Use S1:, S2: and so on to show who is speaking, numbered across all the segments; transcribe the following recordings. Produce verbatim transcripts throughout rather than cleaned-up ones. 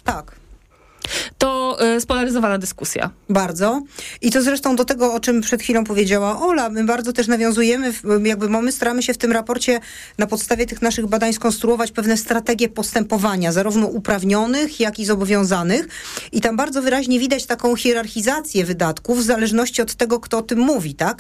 S1: Tak.
S2: To y, spolaryzowana dyskusja.
S1: Bardzo. I to zresztą do tego, o czym przed chwilą powiedziała Ola, my bardzo też nawiązujemy, jakby my staramy się w tym raporcie na podstawie tych naszych badań skonstruować pewne strategie postępowania, zarówno uprawnionych, jak i zobowiązanych. I tam bardzo wyraźnie widać taką hierarchizację wydatków w zależności od tego, kto o tym mówi, tak?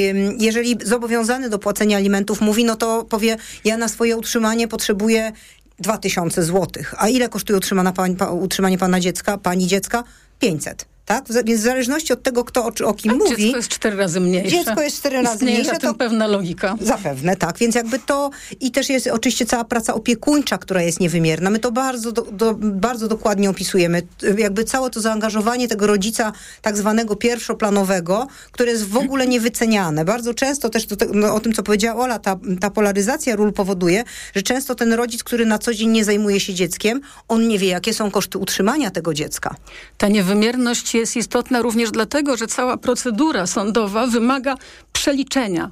S1: Jeżeli zobowiązany do płacenia alimentów mówi, no to powie, ja na swoje utrzymanie potrzebuję dwa tysiące złotych. A ile kosztuje utrzymana pań, pa, utrzymanie pana dziecka, pani dziecka? pięćset. Tak? Więc w zależności od tego, kto o, o kim
S3: A
S1: mówi...
S3: Dziecko jest cztery razy mniejsze.
S1: Dziecko jest cztery razy
S3: Istnieje
S1: mniejsze.
S3: za tym
S1: to
S3: pewna logika.
S1: Zapewne, tak. Więc jakby to... I też jest oczywiście cała praca opiekuńcza, która jest niewymierna. My to bardzo, do, do, bardzo dokładnie opisujemy. Jakby całe to zaangażowanie tego rodzica tak zwanego pierwszoplanowego, które jest w ogóle niewyceniane. Bardzo często też, to, no, o tym, co powiedziała Ola, ta, ta polaryzacja ról powoduje, że często ten rodzic, który na co dzień nie zajmuje się dzieckiem, on nie wie, jakie są koszty utrzymania tego dziecka.
S3: Ta niewymierność jest istotna również dlatego, że cała procedura sądowa wymaga przeliczenia,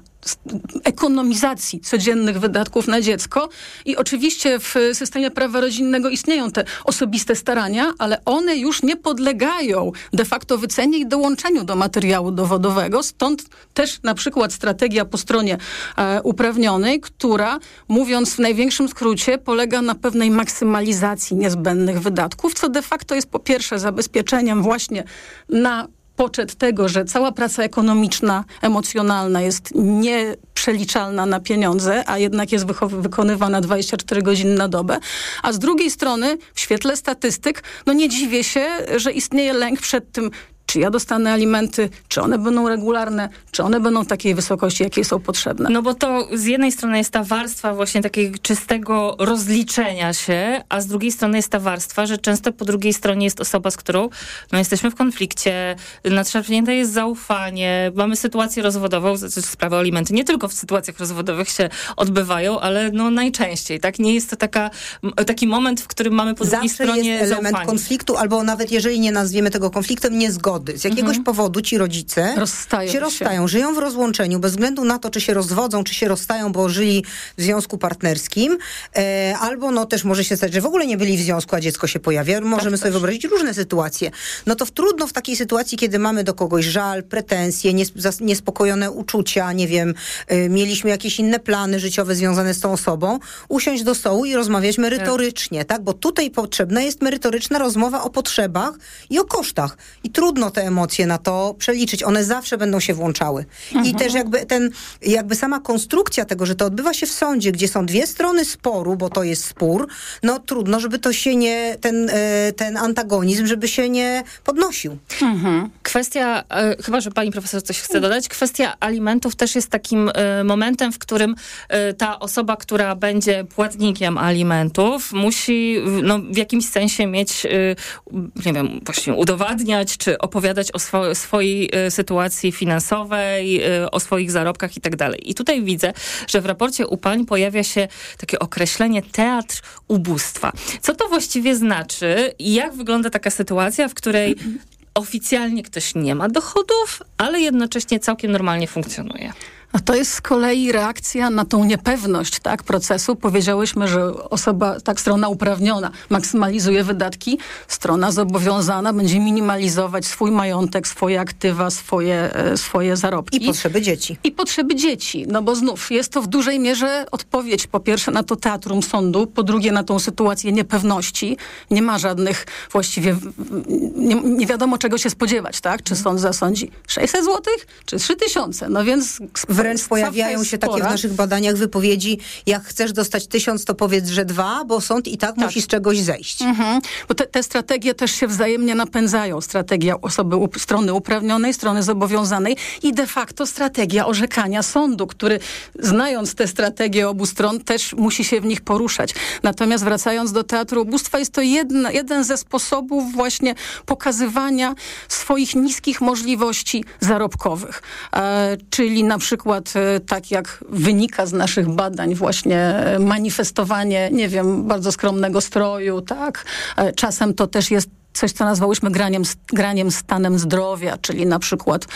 S3: ekonomizacji codziennych wydatków na dziecko i oczywiście w systemie prawa rodzinnego istnieją te osobiste starania, ale one już nie podlegają de facto wycenie i dołączeniu do materiału dowodowego, stąd też na przykład strategia po stronie e, uprawnionej, która, mówiąc w największym skrócie, polega na pewnej maksymalizacji niezbędnych wydatków, co de facto jest po pierwsze zabezpieczeniem właśnie na poczet tego, że cała praca ekonomiczna, emocjonalna jest nieprzeliczalna na pieniądze, a jednak jest wycho- wykonywana dwadzieścia cztery godziny na dobę. A z drugiej strony, w świetle statystyk, no nie dziwię się, że istnieje lęk przed tym, czy ja dostanę alimenty, czy one będą regularne, czy one będą takiej wysokości, jakiej są potrzebne.
S2: No bo to z jednej strony jest ta warstwa właśnie takiego czystego rozliczenia się, a z drugiej strony jest ta warstwa, że często po drugiej stronie jest osoba, z którą no, jesteśmy w konflikcie, nadszarpnięte jest zaufanie, mamy sytuację rozwodową, sprawy o alimenty nie tylko w sytuacjach rozwodowych się odbywają, ale no najczęściej, tak? Nie jest to taka, taki moment, w którym mamy po drugiej
S1: Zawsze
S2: stronie
S1: jest element
S2: zaufanie.
S1: konfliktu, albo nawet jeżeli nie nazwiemy tego konfliktem, niezgody. Z jakiegoś mhm. powodu ci rodzice
S3: rozstają
S1: się rozstają, żyją w rozłączeniu, bez względu na to, czy się rozwodzą, czy się rozstają, bo żyli w związku partnerskim, e, albo no też może się stać, że w ogóle nie byli w związku, a dziecko się pojawia. Możemy tak sobie też wyobrazić różne sytuacje. No to w, trudno w takiej sytuacji, kiedy mamy do kogoś żal, pretensje, nies, niespokojone uczucia, nie wiem, e, mieliśmy jakieś inne plany życiowe związane z tą osobą, usiąść do stołu i rozmawiać merytorycznie, tak? tak? Bo tutaj potrzebna jest merytoryczna rozmowa o potrzebach i o kosztach. I trudno te emocje na to przeliczyć. One zawsze będą się włączały. Mhm. I też jakby ten, jakby sama konstrukcja tego, że to odbywa się w sądzie, gdzie są dwie strony sporu, bo to jest spór, no trudno, żeby to się nie, ten, ten antagonizm, żeby się nie podnosił.
S2: Mhm. Kwestia, e, chyba, że pani profesor coś chce dodać, kwestia alimentów też jest takim e, momentem, w którym e, ta osoba, która będzie płatnikiem alimentów, musi no, w jakimś sensie mieć, e, nie wiem, właśnie udowadniać, czy opowiadać o swo- swojej e, sytuacji finansowej, e, o swoich zarobkach i tak dalej. I tutaj widzę, że w raporcie u pań pojawia się takie określenie teatr ubóstwa. Co to właściwie znaczy i jak wygląda taka sytuacja, w której oficjalnie ktoś nie ma dochodów, ale jednocześnie całkiem normalnie funkcjonuje?
S3: A to jest z kolei reakcja na tą niepewność, tak, procesu. Powiedziałyśmy, że osoba, tak, strona uprawniona maksymalizuje wydatki, strona zobowiązana będzie minimalizować swój majątek, swoje aktywa, swoje, e, swoje zarobki.
S1: I potrzeby dzieci.
S3: I potrzeby dzieci. No bo znów jest to w dużej mierze odpowiedź po pierwsze na to teatrum sądu, po drugie na tą sytuację niepewności. Nie ma żadnych właściwie, nie, nie wiadomo czego się spodziewać, tak? Czy sąd zasądzi sześćset złotych, czy trzy tysiące. No więc
S1: wręcz pojawiają się takie w naszych badaniach wypowiedzi, jak chcesz dostać tysiąc, to powiedz, że dwa, bo sąd i tak, tak. musi z czegoś zejść.
S3: Mhm. Bo te, te strategie też się wzajemnie napędzają. Strategia osoby up, strony uprawnionej, strony zobowiązanej i de facto strategia orzekania sądu, który znając te strategie obu stron też musi się w nich poruszać. Natomiast wracając do teatru ubóstwa, jest to jedna, jeden ze sposobów właśnie pokazywania swoich niskich możliwości zarobkowych. E, czyli na przykład tak jak wynika z naszych badań właśnie manifestowanie, nie wiem, bardzo skromnego stroju, tak? Czasem to też jest coś, co nazwałyśmy graniem, graniem stanem zdrowia, czyli na przykład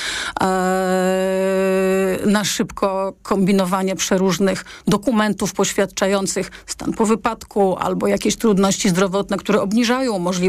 S3: e, na szybko kombinowanie przeróżnych dokumentów poświadczających stan po wypadku albo jakieś trudności zdrowotne, które obniżają możliwość